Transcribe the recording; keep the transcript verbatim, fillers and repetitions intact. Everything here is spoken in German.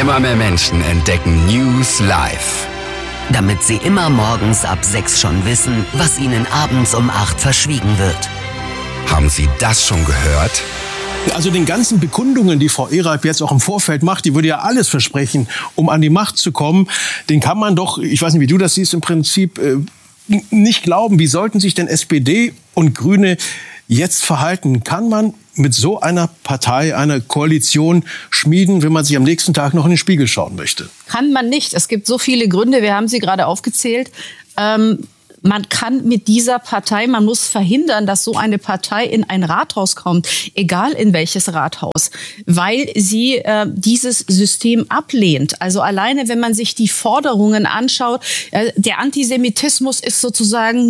Immer mehr Menschen entdecken News live. Damit sie immer morgens ab sechs schon wissen, was ihnen abends um acht verschwiegen wird. Haben Sie das schon gehört? Also den ganzen Bekundungen, die Frau Erath jetzt auch im Vorfeld macht, die würde ja alles versprechen, um an die Macht zu kommen. Den kann man doch, ich weiß nicht, wie du das siehst, im Prinzip äh, nicht glauben. Wie sollten sich denn S P D und Grüne jetzt verhalten? Kann man mit so einer Partei eine Koalition schmieden, wenn man sich am nächsten Tag noch in den Spiegel schauen möchte? Kann man nicht. Es gibt so viele Gründe, wir haben sie gerade aufgezählt. Ähm Man kann mit dieser Partei, man muss verhindern, dass so eine Partei in ein Rathaus kommt, egal in welches Rathaus, weil sie äh, dieses System ablehnt. Also alleine, wenn man sich die Forderungen anschaut, äh, der Antisemitismus ist sozusagen